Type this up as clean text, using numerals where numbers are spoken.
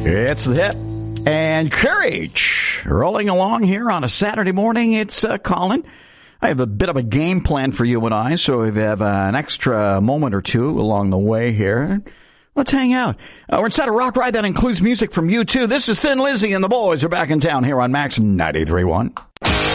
It's the hit and Courage rolling along here on a Saturday morning. It's Colin. I have a bit of a game plan for you and I, so if you have an extra moment or two along the way here, let's hang out. We're inside a rock ride that includes music from U2. This is Thin Lizzy and the boys are back in town here on Max 93.1.